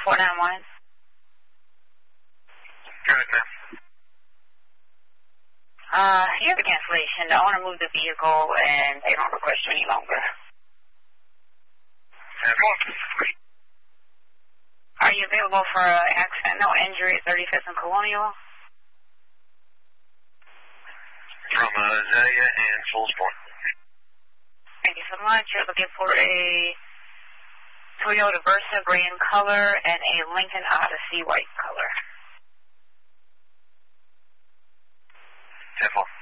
491. Good, ma'am. You have a cancellation. I want to move the vehicle, and they don't request you any longer. Are you available for accident, no injury at 35th and Colonial? From Azalea and Fullsport. Thank you so much. You're looking for a Toyota Versa gray in color and a Lincoln Odyssey white color. 10-4.